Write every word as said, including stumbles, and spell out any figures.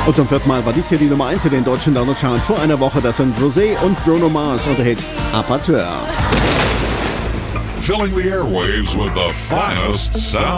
Und zum vierten Mal war dies hier die Nummer eins in den deutschen Download-Charts. Vor einer Woche, das sind Rosé und Bruno Mars und der Hit Apateur. Filling the airwaves with the finest sound.